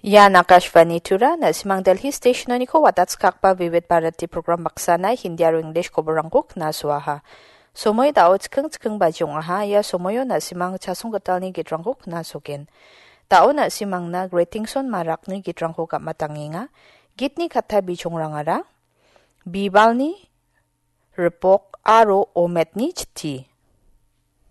Yan Akashvani Tura na simang Delhi Station ni ko watats kakpa vivid Bharati program baksana Hindi aro English ko barangkok na suaha. Somoy daot skeng bajong aha ya somoyo na simang chasong gatal ni gitrangkok na sogen. Tao na simang na greetingson marak ni gitrangkok at matanginga. Gitni kata bijong rangara. Bibal ni repok aro omet ni chiti.